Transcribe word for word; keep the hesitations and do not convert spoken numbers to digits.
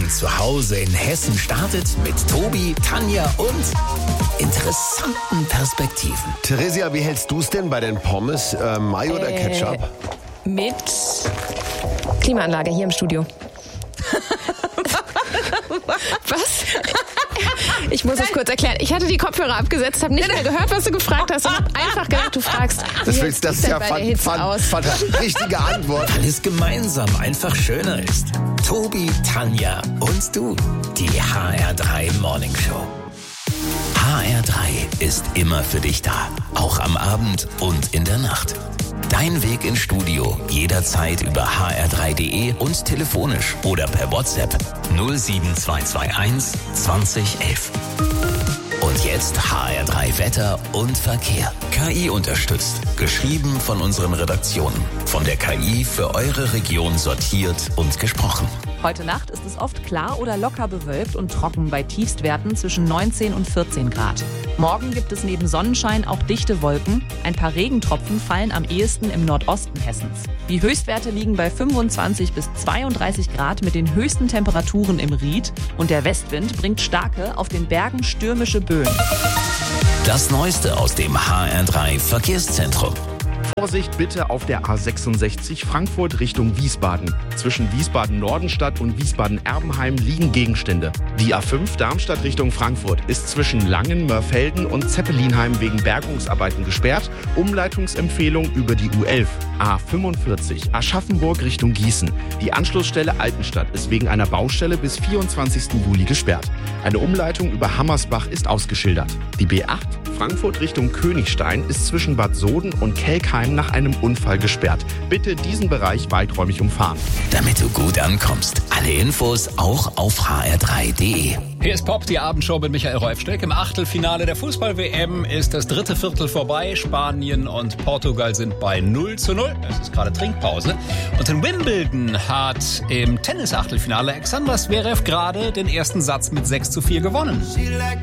von zu Hause in Hessen startet mit Tobi, Tanja und interessanten Perspektiven. Theresia, wie hältst du es denn bei den Pommes? Äh, Mayo oder Äh, Ketchup? Mit Klimaanlage hier im Studio. Was? Ich muss es kurz erklären. Ich hatte die Kopfhörer abgesetzt, habe nicht mehr gehört, was du gefragt hast und habe einfach gedacht, du fragst, Das, wie willst, das sieht's ist denn ja bei der Hitze fan, aus? fan, fan, richtige Antwort. Weil es gemeinsam einfach schöner ist. Tobi, Tanja und du. Die H R drei Morning Show. H R drei ist immer für dich da. Auch am Abend und in der Nacht. Dein Weg ins Studio jederzeit über h r drei punkt d e und telefonisch oder per WhatsApp null sieben zwei zwei eins zwanzig elf. Und jetzt H R drei Wetter und Verkehr. K I unterstützt. Geschrieben von unseren Redaktionen. Von der K I für eure Region sortiert und gesprochen. Heute Nacht ist es oft klar oder locker bewölkt und trocken bei Tiefstwerten zwischen neunzehn und vierzehn Grad. Morgen gibt es neben Sonnenschein auch dichte Wolken. Ein paar Regentropfen fallen am ehesten im Nordosten Hessens. Die Höchstwerte liegen bei fünfundzwanzig bis zweiunddreißig Grad mit den höchsten Temperaturen im Ried. Und der Westwind bringt starke, auf den Bergen stürmische Böen. Das Neueste aus dem H R drei Verkehrszentrum. Vorsicht bitte auf der A sechsundsechzig Frankfurt Richtung Wiesbaden. Zwischen Wiesbaden-Nordenstadt und Wiesbaden-Erbenheim liegen Gegenstände. Die A fünf Darmstadt Richtung Frankfurt ist zwischen Langen, Mörfelden und Zeppelinheim wegen Bergungsarbeiten gesperrt. Umleitungsempfehlung über die U elf. A fünfundvierzig Aschaffenburg Richtung Gießen. Die Anschlussstelle Altenstadt ist wegen einer Baustelle bis vierundzwanzigsten Juli gesperrt. Eine Umleitung über Hammersbach ist ausgeschildert. Die B acht Frankfurt Richtung Königstein ist zwischen Bad Soden und Kelkheim nach einem Unfall gesperrt. Bitte diesen Bereich weiträumig umfahren. Damit du gut ankommst. Alle Infos auch auf h r drei punkt d e. Hier ist Pop, die Abendshow mit Michael Reufsteck. Im Achtelfinale der Fußball-W M ist das dritte Viertel vorbei. Spanien und Portugal sind bei null zu null. Es ist gerade Trinkpause. Und in Wimbledon hat im Tennis-Achtelfinale Alexander Zverev gerade den ersten Satz mit sechs zu vier gewonnen.